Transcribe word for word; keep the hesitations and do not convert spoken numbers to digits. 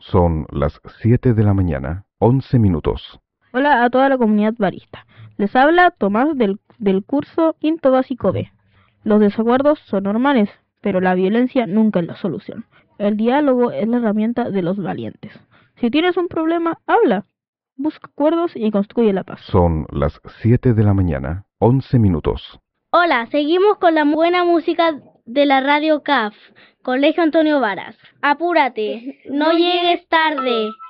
Son las siete de la mañana, once minutos. Hola a toda la comunidad barista. Les habla Tomás del, del curso Quinto Básico B. Los desacuerdos son normales, pero la violencia nunca es la solución. El diálogo es la herramienta de los valientes. Si tienes un problema, habla. Busca acuerdos y construye la paz. Son las siete de la mañana, once minutos. Hola, seguimos con la buena música de la radio C A F, Colegio Antonio Varas. Apúrate, no llegues tarde.